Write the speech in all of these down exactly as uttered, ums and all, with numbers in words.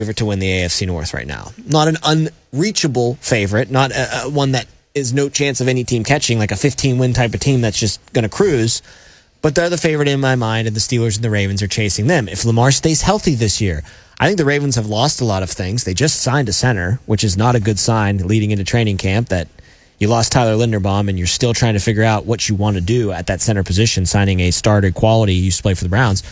favorite to win the A F C North right now. Not an unreachable favorite, not a, a one that is no chance of any team catching, like a fifteen-win type of team that's just going to cruise. But they're the favorite in my mind, and the Steelers and the Ravens are chasing them. If Lamar stays healthy this year, I think the Ravens have lost a lot of things. They just signed a center, which is not a good sign leading into training camp, that you lost Tyler Linderbaum and you're still trying to figure out what you want to do at that center position, signing a starter quality who used to play for the Browns.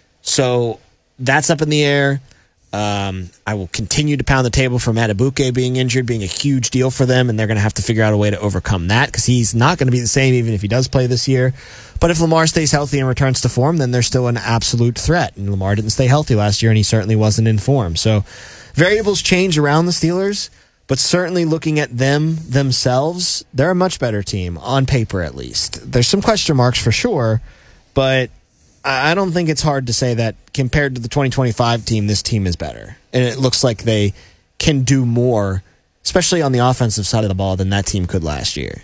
So that's up in the air. Um, I will continue to pound the table for Matt Ibuke being injured, being a huge deal for them, and they're going to have to figure out a way to overcome that because he's not going to be the same even if he does play this year. But if Lamar stays healthy and returns to form, then they're still an absolute threat. And Lamar didn't stay healthy last year, and he certainly wasn't in form. So variables change around the Steelers, but certainly looking at them themselves, they're a much better team, on paper at least. There's some question marks for sure, but I don't think it's hard to say that compared to the twenty twenty-five team, this team is better. And it looks like they can do more, especially on the offensive side of the ball, than that team could last year.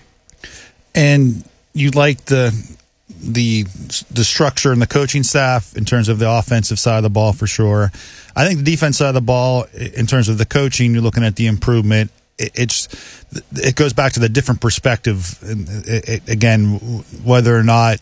And you like the the the structure and the coaching staff in terms of the offensive side of the ball for sure. I think the defense side of the ball, in terms of the coaching, you're looking at the improvement. It, it's it goes back to the different perspective. It, it, again, whether or not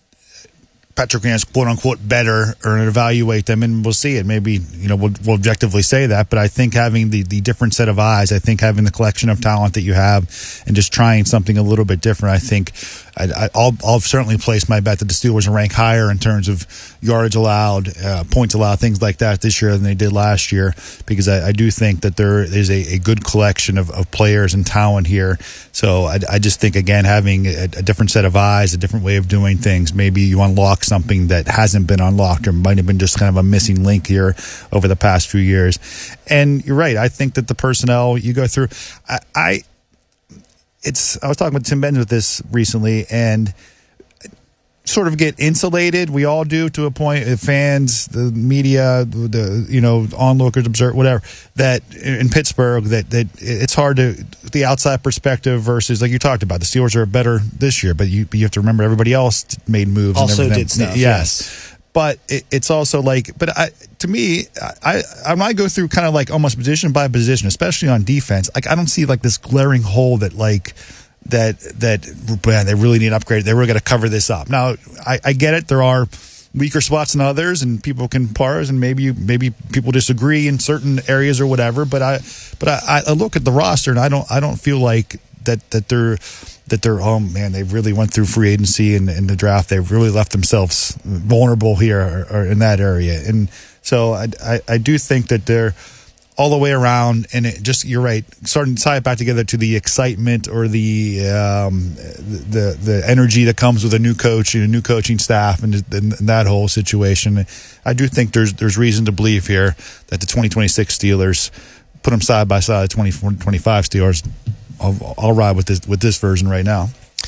Patrick Graham is quote unquote better, or evaluate them, and we'll see it. Maybe, you know, we'll, we'll objectively say that, but I think having the, the different set of eyes, I think having the collection of talent that you have and just trying something a little bit different, I think I, I'll, I'll certainly place my bet that the Steelers will rank higher in terms of yards allowed, uh, points allowed, things like that this year than they did last year, because I, I do think that there is a, a good collection of, of players and talent here. So I, I just think, again, having a, a different set of eyes, a different way of doing things, maybe you unlock something that hasn't been unlocked or might have been just kind of a missing link here over the past few years. And you're right. I think that the personnel you go through, I, I it's, I was talking with Tim Benz with this recently, and sort of get insulated. We all do to a point. Fans, the media, the you know onlookers, observe whatever. That in Pittsburgh, that that it's hard to the outside perspective versus, like you talked about, the Steelers are better this year, but you you have to remember everybody else made moves. Also and did stuff. Yes. yes. But it, it's also like, but I, to me, I, I might go through kind of like almost position by position, especially on defense. Like, I don't see like this glaring hole that like that that man, they really need an upgrade. They really got to cover this up. Now, I, I get it. There are weaker spots than others, and people can pars, and maybe maybe people disagree in certain areas or whatever. But I but I, I look at the roster, and I don't I don't feel like that that they're. that they're, oh man, they really went through free agency and, and the draft. They've really left themselves vulnerable here or, or in that area. And so I, I, I do think that they're all the way around, and it just, you're right, starting to tie it back together to the excitement or the um, the the energy that comes with a new coach and a new coaching staff and, and that whole situation. I do think there's there's reason to believe here that the twenty twenty-six Steelers, put them side by side, twenty twenty-five Steelers, I'll, I'll ride with this with this version right now.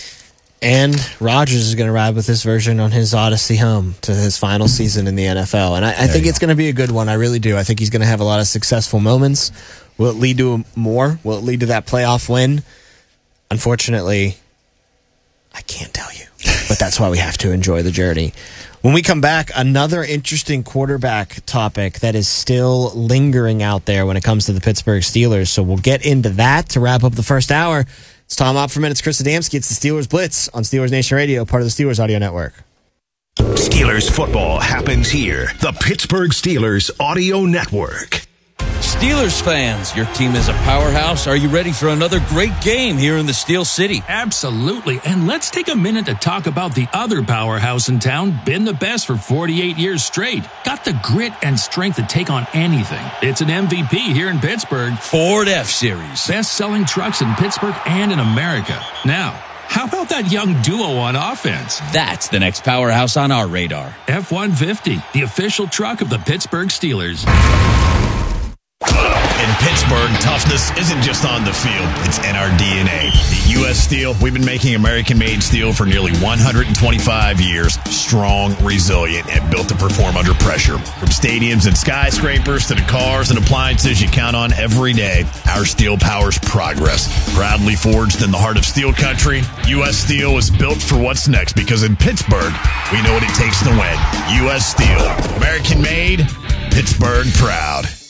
And Rodgers is going to ride with this version on his odyssey home to his final season in the N F L. And I, I think it's going to be a good one. I really do. I think he's going to have a lot of successful moments. Will it lead to more? Will it lead to that playoff win? Unfortunately, I can't tell you. But that's why we have to enjoy the journey. When we come back, another interesting quarterback topic that is still lingering out there when it comes to the Pittsburgh Steelers. So we'll get into that to wrap up the first hour. It's Tom Opferman. It's Chris Adamski. It's the Steelers Blitz on Steelers Nation Radio, part of the Steelers Audio Network. Steelers football happens here. The Pittsburgh Steelers Audio Network. Steelers fans, your team is a powerhouse. Are you ready for another great game here in the Steel City? Absolutely. And let's take a minute to talk about the other powerhouse in town, been the best for forty-eight years straight. Got the grit and strength to take on anything. It's an M V P here in Pittsburgh. Ford F-Series. Best-selling trucks in Pittsburgh and in America. Now, how about that young duo on offense? That's the next powerhouse on our radar. F one fifty, the official truck of the Pittsburgh Steelers. In Pittsburgh, toughness isn't just on the field, it's in our D N A. At U S Steel, we've been making American-made steel for nearly one hundred twenty-five years. Strong, resilient, and built to perform under pressure. From stadiums and skyscrapers to the cars and appliances you count on every day, our steel powers progress. Proudly forged in the heart of steel country, U S Steel is built for what's next, because in Pittsburgh, we know what it takes to win. U S Steel. American-made, Pittsburgh proud.